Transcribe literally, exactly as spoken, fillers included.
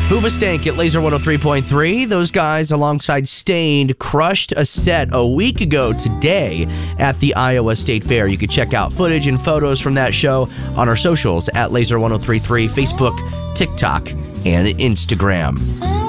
Hoobastank at Laser one oh three point three. Those guys, alongside Stained, crushed a set a week ago today at the Iowa State Fair. You can check out footage and photos from that show on our socials at Laser one oh three point three, Facebook, TikTok, and Instagram.